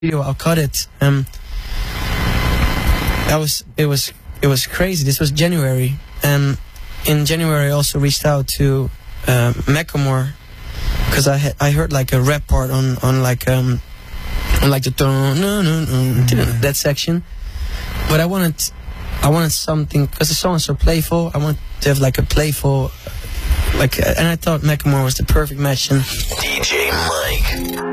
video. I'll cut it. It was crazy. This was January, and in January I also reached out to Macklemore because I heard like a rap part on like the that section, but I wanted something because the song is so playful. I wanted to have like a playful and I thought Macklemore was the perfect match. And DJ Mike.